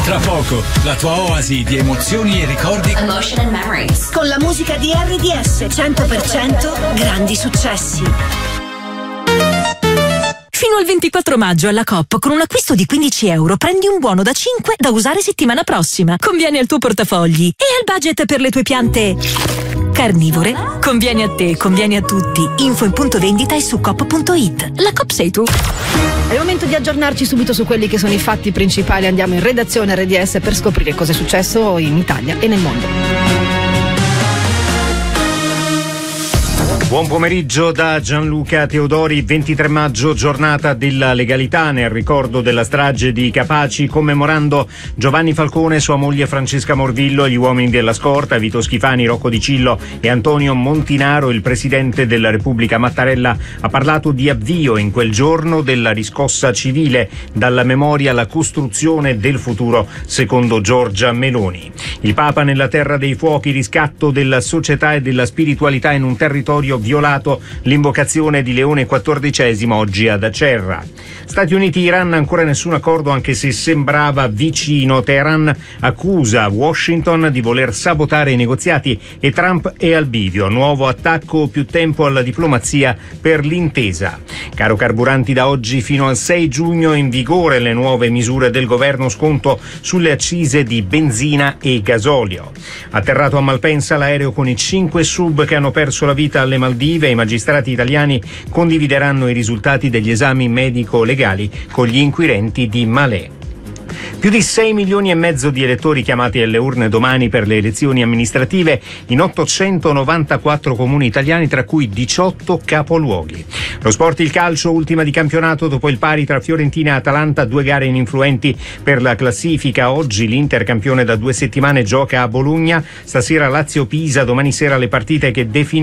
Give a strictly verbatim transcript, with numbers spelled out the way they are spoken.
Tra poco, la tua oasi di emozioni e ricordi. Emotion and Memories. Con la musica di R D S, cento per cento grandi successi. Fino al ventiquattro maggio alla Coop con un acquisto di quindici euro prendi un buono da cinque da usare settimana prossima. Conviene al tuo portafogli e al budget per le tue piante carnivore. Conviene a te, conviene a tutti. Info in punto vendita e su coop punto it. La Coop sei tu. È il momento di aggiornarci subito su quelli che sono i fatti principali. Andiamo in redazione R D S per scoprire cosa è successo in Italia e nel mondo. Buon pomeriggio da Gianluca Teodori. Ventitré maggio, giornata della legalità nel ricordo della strage di Capaci, commemorando Giovanni Falcone, sua moglie Francesca Morvillo, gli uomini della scorta, Vito Schifani, Rocco Di Cillo e Antonio Montinaro. Il presidente della Repubblica Mattarella ha parlato di avvio in quel giorno della riscossa civile, dalla memoria alla costruzione del futuro, secondo Giorgia Meloni. Il Papa nella terra dei fuochi, riscatto della società e della spiritualità in un territorio violato, l'invocazione di Leone quattordicesimo oggi ad Acerra. Stati Uniti-Iran, ancora nessun accordo anche se sembrava vicino. Teheran accusa Washington di voler sabotare i negoziati e Trump è al bivio. Nuovo attacco, più tempo alla diplomazia per l'intesa. Caro carburanti, da oggi fino al sei giugno in vigore le nuove misure del governo, sconto sulle accise di benzina e gasolio. Atterrato a Malpensa l'aereo con i cinque sub che hanno perso la vita alle Maldive. I magistrati italiani condivideranno i risultati degli esami medico-legali con gli inquirenti di Malé. Più di sei milioni e mezzo di elettori chiamati alle urne domani per le elezioni amministrative in ottocentonovantaquattro comuni italiani, tra cui diciotto capoluoghi. Lo sport, il calcio, ultima di campionato dopo il pari tra Fiorentina e Atalanta, due gare ininfluenti per la classifica. Oggi l'Inter, campione da due settimane, gioca a Bologna. Stasera Lazio-Pisa, domani sera le partite che definiscono